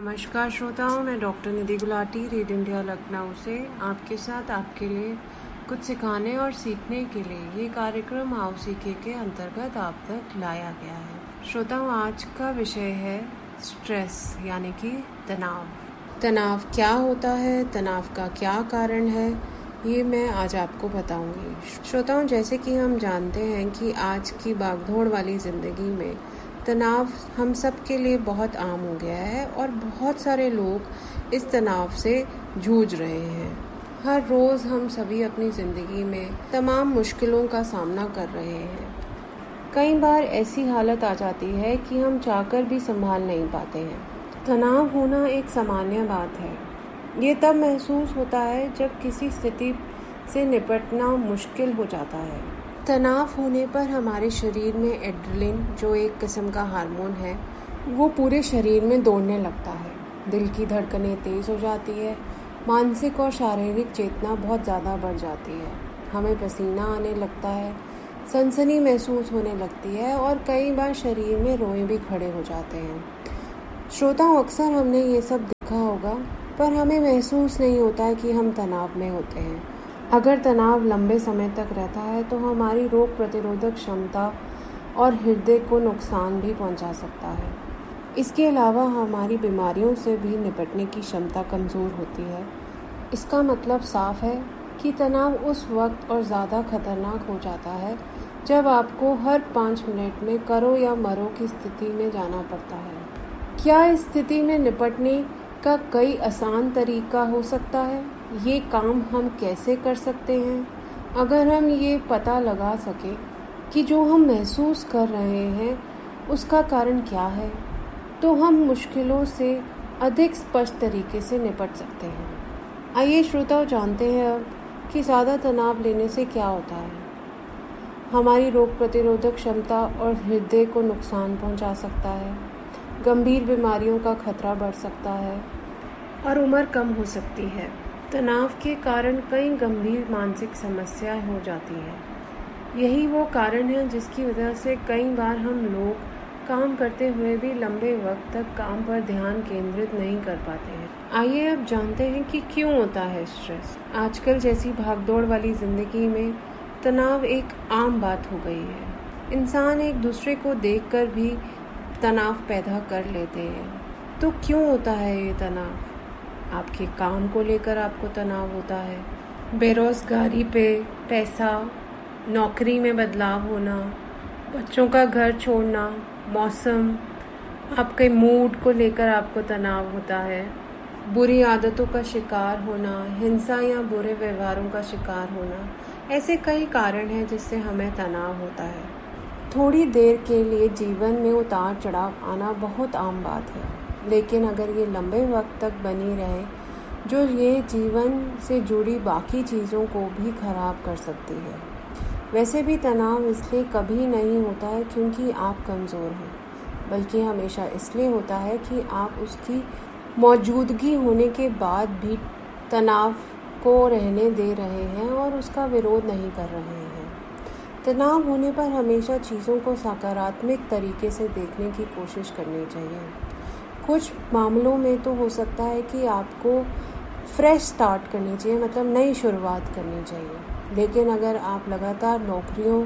नमस्कार श्रोताओं, मैं डॉक्टर निधि गुलाटी रीड इंडिया लखनऊ से आपके साथ आपके लिए कुछ सिखाने और सीखने के लिए ये कार्यक्रम आओ सीखे के अंतर्गत आप तक लाया गया है। श्रोताओं, आज का विषय है स्ट्रेस यानी कि तनाव। तनाव क्या होता है, तनाव का क्या कारण है, ये मैं आज आपको बताऊंगी। श्रोताओं, जैसे कि हम जानते हैं कि आज की भागदौड़ वाली ज़िंदगी में तनाव हम सब के लिए बहुत आम हो गया है और बहुत सारे लोग इस तनाव से जूझ रहे हैं। हर रोज़ हम सभी अपनी ज़िंदगी में तमाम मुश्किलों का सामना कर रहे हैं। कई बार ऐसी हालत आ जाती है कि हम चाहकर भी संभाल नहीं पाते हैं। तनाव होना एक सामान्य बात है। ये तब महसूस होता है जब किसी स्थिति से निपटना मुश्किल हो जाता है। तनाव होने पर हमारे शरीर में एड्रेनलिन, जो एक किस्म का हार्मोन है, वो पूरे शरीर में दौड़ने लगता है। दिल की धड़कनें तेज़ हो जाती है, मानसिक और शारीरिक चेतना बहुत ज़्यादा बढ़ जाती है। हमें पसीना आने लगता है, सनसनी महसूस होने लगती है और कई बार शरीर में रोएं भी खड़े हो जाते हैं। श्रोताओं, अक्सर हमने ये सब देखा होगा, पर हमें महसूस नहीं होता है कि हम तनाव में होते हैं। अगर तनाव लंबे समय तक रहता है तो हमारी रोग प्रतिरोधक क्षमता और हृदय को नुकसान भी पहुंचा सकता है। इसके अलावा हमारी बीमारियों से भी निपटने की क्षमता कमज़ोर होती है। इसका मतलब साफ है कि तनाव उस वक्त और ज़्यादा खतरनाक हो जाता है जब आपको हर 5 मिनट में करो या मरो की स्थिति में जाना पड़ता है। क्या इस स्थिति में निपटने का कोई आसान तरीका हो सकता है? ये काम हम कैसे कर सकते हैं? अगर हम ये पता लगा सकें कि जो हम महसूस कर रहे हैं उसका कारण क्या है, तो हम मुश्किलों से अधिक स्पष्ट तरीके से निपट सकते हैं। आइए श्रोताओं, जानते हैं अब कि ज़्यादा तनाव लेने से क्या होता है। हमारी रोग प्रतिरोधक क्षमता और हृदय को नुकसान पहुंचा सकता है, गंभीर बीमारियों का खतरा बढ़ सकता है और उम्र कम हो सकती है। तनाव के कारण कई गंभीर मानसिक समस्याएं हो जाती हैं। यही वो कारण है जिसकी वजह से कई बार हम लोग काम करते हुए भी लंबे वक्त तक काम पर ध्यान केंद्रित नहीं कर पाते हैं। आइए अब जानते हैं कि क्यों होता है स्ट्रेस। आजकल जैसी भागदौड़ वाली ज़िंदगी में तनाव एक आम बात हो गई है। इंसान एक दूसरे को देखकर भी तनाव पैदा कर लेते हैं। तो क्यों होता है ये तनाव? आपके काम को लेकर आपको तनाव होता है, बेरोजगारी पे, पैसा, नौकरी में बदलाव होना, बच्चों का घर छोड़ना, मौसम, आपके मूड को लेकर आपको तनाव होता है, बुरी आदतों का शिकार होना, हिंसा या बुरे व्यवहारों का शिकार होना। ऐसे कई कारण हैं जिससे हमें तनाव होता है। थोड़ी देर के लिए जीवन में उतार चढ़ाव आना बहुत आम बात है, लेकिन अगर ये लंबे वक्त तक बनी रहे, जो ये जीवन से जुड़ी बाकी चीज़ों को भी खराब कर सकती है। वैसे भी तनाव इसलिए कभी नहीं होता है क्योंकि आप कमज़ोर हैं, बल्कि हमेशा इसलिए होता है कि आप उसकी मौजूदगी होने के बाद भी तनाव को रहने दे रहे हैं और उसका विरोध नहीं कर रहे हैं। तनाव होने पर हमेशा चीज़ों को सकारात्मक तरीके से देखने की कोशिश करनी चाहिए। कुछ मामलों में तो हो सकता है कि आपको फ्रेश स्टार्ट करनी चाहिए, मतलब नई शुरुआत करनी चाहिए। लेकिन अगर आप लगातार नौकरियों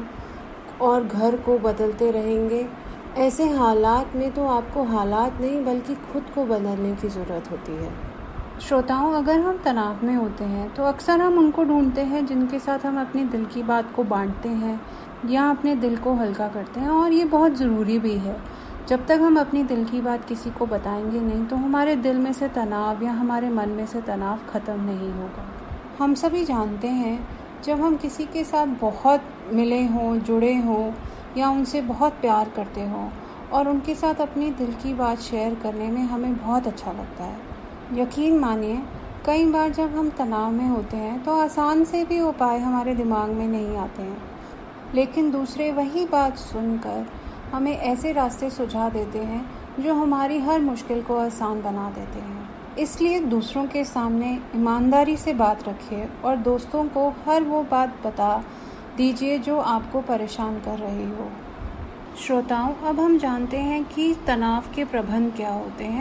और घर को बदलते रहेंगे, ऐसे हालात में तो आपको हालात नहीं बल्कि खुद को बदलने की ज़रूरत होती है। श्रोताओं, अगर हम तनाव में होते हैं तो अक्सर हम उनको ढूंढते हैं जिनके साथ हम अपने दिल की बात को बांटते हैं या अपने दिल को हल्का करते हैं, और ये बहुत ज़रूरी भी है। जब तक हम अपनी दिल की बात किसी को बताएंगे नहीं तो हमारे दिल में से तनाव या हमारे मन में से तनाव ख़त्म नहीं होगा। हम सभी जानते हैं, जब हम किसी के साथ बहुत मिले हों, जुड़े हों या उनसे बहुत प्यार करते हों और उनके साथ अपनी दिल की बात शेयर करने में हमें बहुत अच्छा लगता है। यकीन मानिए, कई बार जब हम तनाव में होते हैं तो आसान से भी उपाय हमारे दिमाग में नहीं आते हैं, लेकिन दूसरे वही बात सुनकर हमें ऐसे रास्ते सुझा देते हैं जो हमारी हर मुश्किल को आसान बना देते हैं। इसलिए दूसरों के सामने ईमानदारी से बात रखिए और दोस्तों को हर वो बात बता दीजिए जो आपको परेशान कर रही हो। श्रोताओं, अब हम जानते हैं कि तनाव के प्रबंध क्या होते हैं।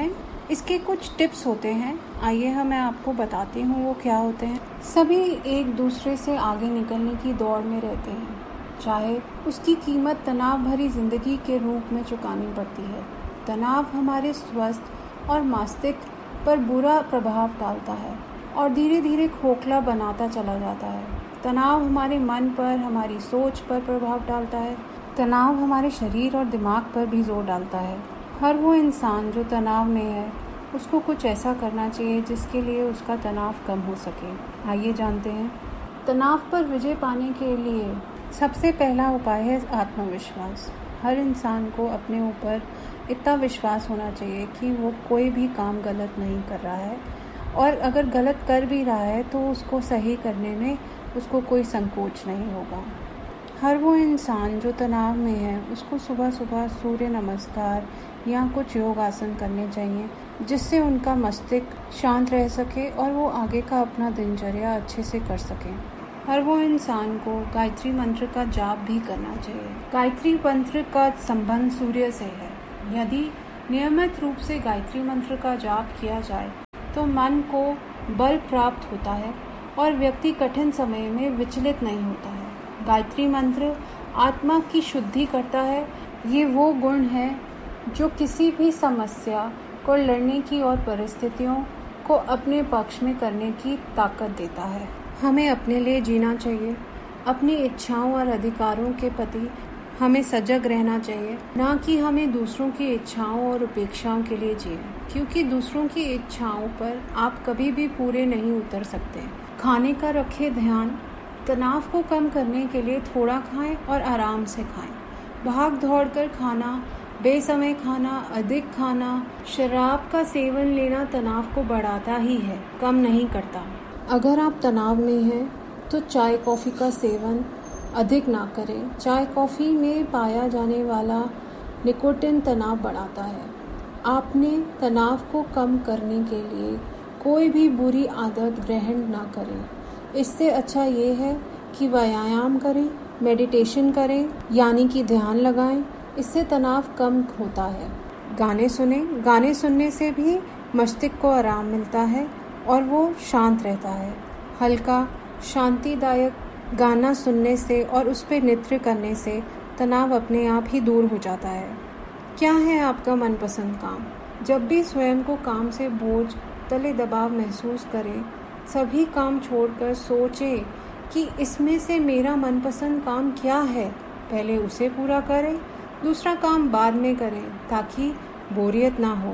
इसके कुछ टिप्स होते हैं, आइए मैं आपको बताती हूँ वो क्या होते हैं। सभी एक दूसरे से आगे निकलने की दौड़ में रहते हैं, चाहे उसकी कीमत तनाव भरी जिंदगी के रूप में चुकानी पड़ती है। तनाव हमारे स्वास्थ्य और मस्तिष्क पर बुरा प्रभाव डालता है और धीरे धीरे खोखला बनाता चला जाता है। तनाव हमारे मन पर, हमारी सोच पर प्रभाव डालता है। तनाव हमारे शरीर और दिमाग पर भी जोर डालता है। हर वो इंसान जो तनाव में है, उसको कुछ ऐसा करना चाहिए जिसके लिए उसका तनाव कम हो सके। आइए जानते हैं। तनाव पर विजय पाने के लिए सबसे पहला उपाय है आत्मविश्वास। हर इंसान को अपने ऊपर इतना विश्वास होना चाहिए कि वो कोई भी काम गलत नहीं कर रहा है, और अगर गलत कर भी रहा है तो उसको सही करने में उसको कोई संकोच नहीं होगा। हर वो इंसान जो तनाव में है, उसको सुबह सुबह सूर्य नमस्कार या कुछ योग आसन करने चाहिए, जिससे उनका मस्तिष्क शांत रह सके और वो आगे का अपना दिनचर्या अच्छे से कर सके। हर वो इंसान को गायत्री मंत्र का जाप भी करना चाहिए। गायत्री मंत्र का संबंध सूर्य से है। यदि नियमित रूप से गायत्री मंत्र का जाप किया जाए तो मन को बल प्राप्त होता है और व्यक्ति कठिन समय में विचलित नहीं होता है। गायत्री मंत्र आत्मा की शुद्धि करता है। ये वो गुण है जो किसी भी समस्या को लड़ने की और परिस्थितियों को अपने पक्ष में करने की ताकत देता है। हमें अपने लिए जीना चाहिए। अपनी इच्छाओं और अधिकारों के प्रति हमें सजग रहना चाहिए, ना कि हमें दूसरों की इच्छाओं और अपेक्षाओं के लिए जिए, क्योंकि दूसरों की इच्छाओं पर आप कभी भी पूरे नहीं उतर सकते। खाने का रखें ध्यान। तनाव को कम करने के लिए थोड़ा खाएं और आराम से खाएं। भाग दौड़ कर खाना, बेसमय खाना, अधिक खाना, शराब का सेवन लेना तनाव को बढ़ाता ही है, कम नहीं करता। अगर आप तनाव में हैं तो चाय कॉफ़ी का सेवन अधिक ना करें। चाय कॉफ़ी में पाया जाने वाला निकोटिन तनाव बढ़ाता है। आपने तनाव को कम करने के लिए कोई भी बुरी आदत ग्रहण ना करें। इससे अच्छा ये है कि व्यायाम करें, मेडिटेशन करें, यानी कि ध्यान लगाएं। इससे तनाव कम होता है। गाने सुनें। गाने सुनने से भी मस्तिष्क को आराम मिलता है और वो शांत रहता है। हल्का शांतिदायक गाना सुनने से और उस पर नृत्य करने से तनाव अपने आप ही दूर हो जाता है। क्या है आपका मनपसंद काम? जब भी स्वयं को काम से बोझ तले दबाव महसूस करें, सभी काम छोड़कर सोचें कि इसमें से मेरा मनपसंद काम क्या है। पहले उसे पूरा करें, दूसरा काम बाद में करें, ताकि बोरियत ना हो।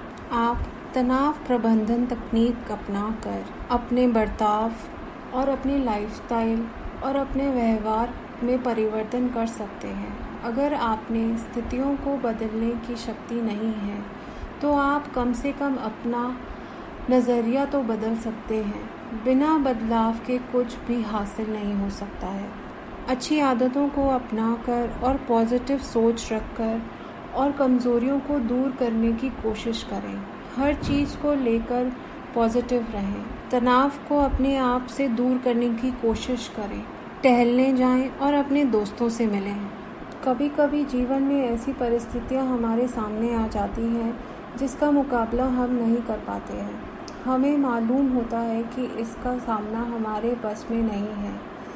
आप तनाव प्रबंधन तकनीक अपनाकर अपने बर्ताव और अपने लाइफस्टाइल और अपने व्यवहार में परिवर्तन कर सकते हैं। अगर आपने स्थितियों को बदलने की शक्ति नहीं है तो आप कम से कम अपना नज़रिया तो बदल सकते हैं। बिना बदलाव के कुछ भी हासिल नहीं हो सकता है। अच्छी आदतों को अपनाकर और पॉजिटिव सोच रखकर और कमज़ोरियों को दूर करने की कोशिश करें। हर चीज़ को लेकर पॉजिटिव रहें। तनाव को अपने आप से दूर करने की कोशिश करें। टहलने जाएं और अपने दोस्तों से मिलें। कभी कभी जीवन में ऐसी परिस्थितियां हमारे सामने आ जाती हैं जिसका मुकाबला हम नहीं कर पाते हैं। हमें मालूम होता है कि इसका सामना हमारे बस में नहीं है।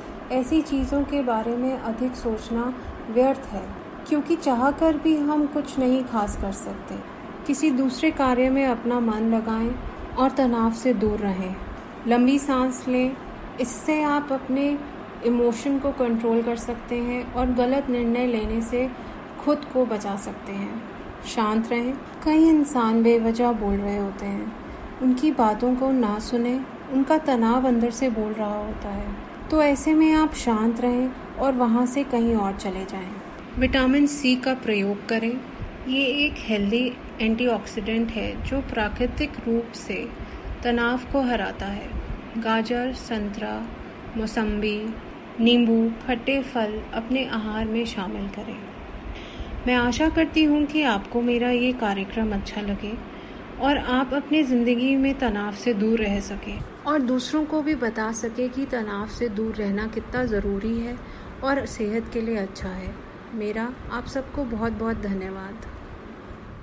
ऐसी चीज़ों के बारे में अधिक सोचना व्यर्थ है, क्योंकि चाहकर भी हम कुछ नहीं खास कर सकते। किसी दूसरे कार्य में अपना मन लगाएं और तनाव से दूर रहें। लंबी सांस लें। इससे आप अपने इमोशन को कंट्रोल कर सकते हैं और गलत निर्णय लेने से खुद को बचा सकते हैं। शांत रहें। कई इंसान बेवजह बोल रहे होते हैं, उनकी बातों को ना सुने। उनका तनाव अंदर से बोल रहा होता है, तो ऐसे में आप शांत रहें और वहाँ से कहीं और चले जाएं। विटामिन सी का प्रयोग करें। ये एक हेल्दी एंटीऑक्सीडेंट है जो प्राकृतिक रूप से तनाव को हराता है। गाजर, संतरा, मौसम्बी, नींबू, खट्टे फल अपने आहार में शामिल करें। मैं आशा करती हूँ कि आपको मेरा ये कार्यक्रम अच्छा लगे और आप अपनी ज़िंदगी में तनाव से दूर रह सकें और दूसरों को भी बता सके कि तनाव से दूर रहना कितना ज़रूरी है और सेहत के लिए अच्छा है। मेरा आप सबको बहुत बहुत धन्यवाद।